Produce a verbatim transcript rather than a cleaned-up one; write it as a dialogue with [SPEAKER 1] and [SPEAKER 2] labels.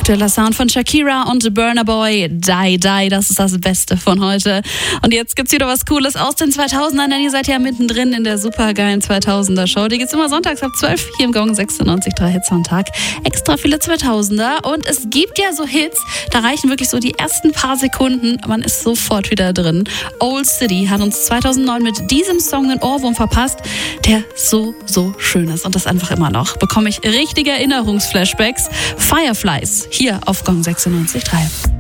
[SPEAKER 1] Aktueller Sound von Shakira und Burna Boy, Die Die, das ist das Beste von heute. Und jetzt gibt's wieder was Cooles aus den zweitausendern, denn ihr seid ja mittendrin in der supergeilen zweitausender Show. Die gibt's immer sonntags ab zwölf hier im Gong sechsundneunzig Komma drei Hits am Tag. Extra viele zweitausender und es gibt ja so Hits, da reichen wirklich so die ersten paar Sekunden, man ist sofort wieder drin. Old City hat uns zweitausendneun mit diesem Song einen Ohrwurm verpasst, der so, so schön ist und das einfach immer noch. Bekomme ich richtige Erinnerungsflashbacks. Fireflies hier auf Gong sechsundneunzig Komma drei.